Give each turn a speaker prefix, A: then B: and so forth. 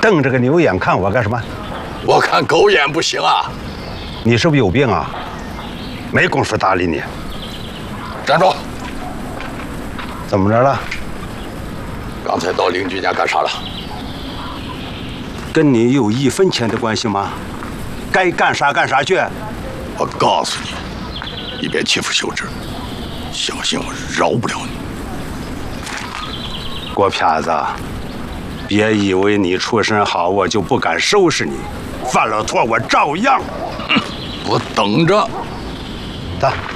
A: 瞪着个牛眼看我干什么？
B: 我看狗眼不行啊！
A: 你是不是有病啊？没工夫搭理你。
B: 站住！
A: 怎么着了？
B: 刚才到邻居家干啥了？
A: 跟你有1分钱的关系吗？该干啥干啥去。
B: 我告诉你，你别欺负秀芝，小心我饶不了你。
A: 郭撇子，别以为你出身好，我就不敢收拾你。犯了错，我照样。
B: 我等着。
A: 走。